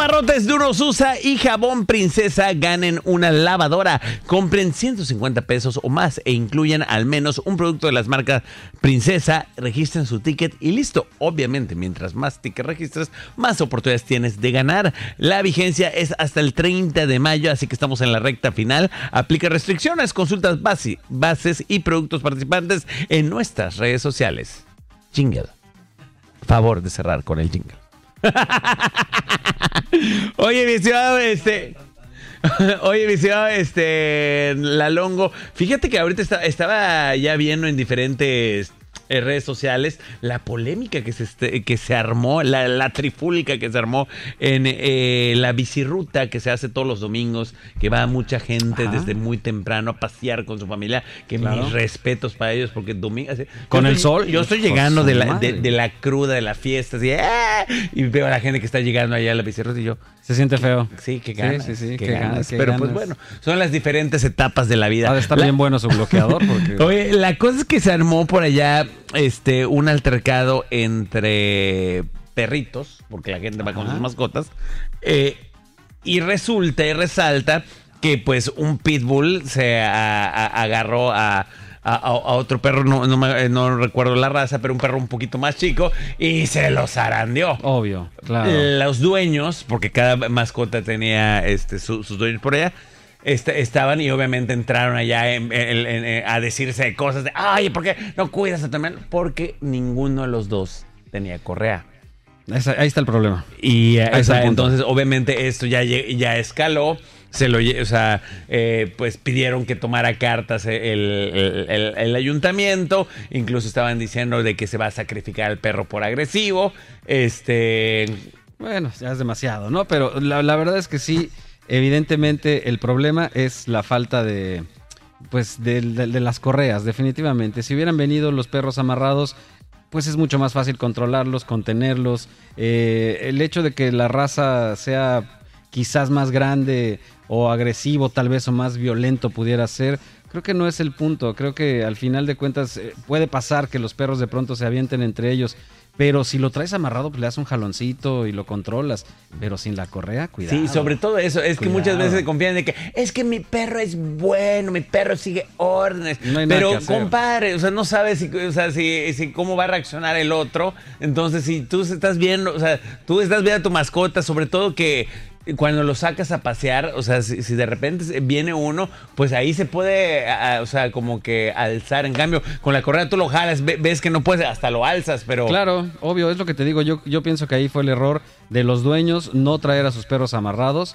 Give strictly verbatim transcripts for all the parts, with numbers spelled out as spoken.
Abarrotes Duros U S A y Jabón Princesa ganen una lavadora. Compren ciento cincuenta pesos o más e incluyan al menos un producto de las marcas Princesa. Registren su ticket y listo. Obviamente, mientras más tickets registres, más oportunidades tienes de ganar. La vigencia es hasta el treinta de mayo, así que estamos en la recta final. Aplica restricciones, consultas base, bases y productos participantes en nuestras redes sociales. Jingle. Favor de cerrar con el jingle. Oye, mi estimado, este... Oye, mi estimado, este... Lalongo, fíjate que ahorita está, estaba ya viendo en diferentes eh, redes sociales la polémica que se, este, que se armó, la, la trifúlica que se armó en eh, la bicirruta que se hace todos los domingos, que va mucha gente Ajá. desde muy temprano a pasear con su familia, que claro. mis respetos para ellos, porque domingo... ¿Con el estoy, sol? Yo estoy llegando de la, de, de la cruda, de la fiesta, así, ¡ah! Y veo a la gente que está llegando allá a la bicirruta y yo... Se siente feo. Sí, qué ganas. Sí, sí, sí, qué qué ganas. ganas. Qué Pero ganas. pues bueno, son las diferentes etapas de la vida. Ha de estar la... bien bueno su bloqueador. Porque... Oye, la cosa es que se armó por allá este, un altercado entre perritos, porque la gente va Ajá. con sus mascotas, eh, y resulta y resalta que pues un pitbull se a, a, agarró a... A, a, a otro perro, no, no, me, no recuerdo la raza, pero un perro un poquito más chico, y se los zarandeó. Obvio, claro. Los dueños, porque cada mascota tenía este, su, sus dueños por allá, este, estaban y obviamente entraron allá en, en, en, en, a decirse cosas de, ay, ¿por qué no cuidas a tu animal? Porque ninguno de los dos tenía correa. Esa, ahí está el problema. Y o sea, entonces, obviamente, esto ya, ya escaló. Se lo, o sea, eh, pues pidieron que tomara cartas el, el, el, el ayuntamiento. Incluso estaban diciendo de que se va a sacrificar al perro por agresivo. Este, bueno, ya es demasiado, ¿no? Pero la, la verdad es que sí, evidentemente el problema es la falta de, pues, de, de, de las correas, definitivamente. Si hubieran venido los perros amarrados, pues es mucho más fácil controlarlos, contenerlos. Eh, el hecho de que la raza sea quizás más grande o agresivo, tal vez, o más violento pudiera ser, creo que no es el punto. Creo que al final de cuentas eh, puede pasar que los perros de pronto se avienten entre ellos, pero si lo traes amarrado, pues le das un jaloncito y lo controlas, pero sin la correa, cuidado. Sí, sobre todo eso, es cuidado. Que muchas veces se confían de que es que mi perro es bueno, mi perro sigue órdenes, no hay nada pero compadre, o sea, no sabes si, o sea, si, si cómo va a reaccionar el otro. Entonces, si tú estás viendo, o sea, tú estás viendo a tu mascota, sobre todo que cuando lo sacas a pasear, o sea, si, si de repente viene uno, pues ahí se puede, a, o sea, como que alzar. En cambio, con la correa tú lo jalas, ves que no puedes, hasta lo alzas, pero... Claro, obvio, es lo que te digo. Yo, yo pienso que ahí fue el error de los dueños, no traer a sus perros amarrados.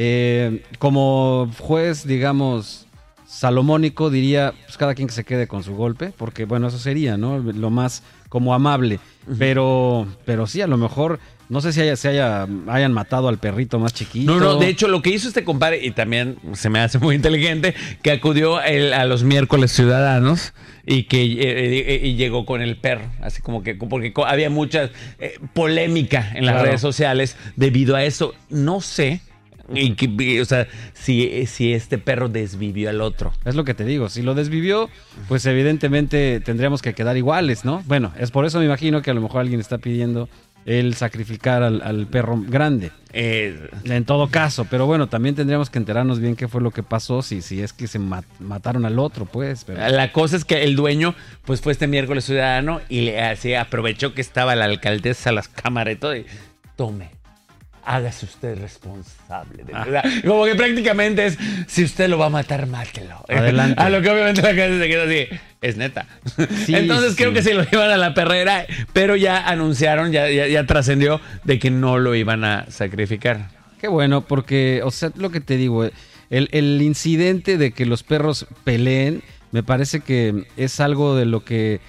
Eh, como juez, digamos, salomónico, diría, pues cada quien que se quede con su golpe, porque, bueno, eso sería, ¿no? Lo más como amable. Uh-huh. Pero, pero sí, a lo mejor... No sé si haya, se haya, hayan matado al perrito más chiquito. No, no, de hecho lo que hizo este compadre, y también se me hace muy inteligente, que acudió el, a los miércoles ciudadanos y que eh, y llegó con el perro, así como que, porque había mucha eh, polémica en las claro. redes sociales debido a eso. No sé, y que, o sea, si, si este perro desvivió al otro. Es lo que te digo, si lo desvivió, pues evidentemente tendríamos que quedar iguales, ¿no? Bueno, es por eso me imagino que a lo mejor alguien está pidiendo el sacrificar al, al perro grande, eh, en todo caso, pero bueno, también tendríamos que enterarnos bien qué fue lo que pasó, si, si es que se mat, mataron al otro, pues. Pero... La cosa es que el dueño, pues fue este miércoles ciudadano y le así aprovechó que estaba la alcaldesa, las cámaras y todo, y tome, hágase usted responsable de verdad. Ah. Como que prácticamente es, si usted lo va a matar, mátelo. Adelante. A lo que obviamente la gente se queda así, es neta. Sí, Entonces sí. creo que se lo iban a la perrera, pero ya anunciaron, ya, ya, ya trascendió de que no lo iban a sacrificar. Qué bueno, porque, o sea, lo que te digo, el, el incidente de que los perros peleen, me parece que es algo de lo que...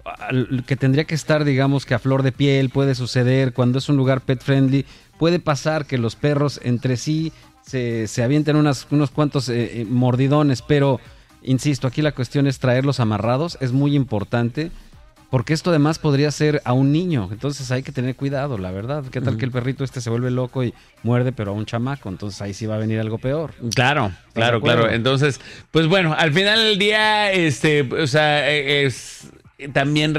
que tendría que estar, digamos, que a flor de piel, puede suceder cuando es un lugar pet friendly, puede pasar que los perros entre sí se, se avienten unas, unos cuantos eh, mordidones, pero insisto, aquí la cuestión es traerlos amarrados, es muy importante, porque esto además podría ser a un niño, entonces hay que tener cuidado, la verdad. ¿Qué tal que el perrito este se vuelve loco y muerde, pero a un chamaco? Entonces ahí sí va a venir algo peor. Claro, claro, claro. Entonces, pues bueno, al final del día, este, o sea, es también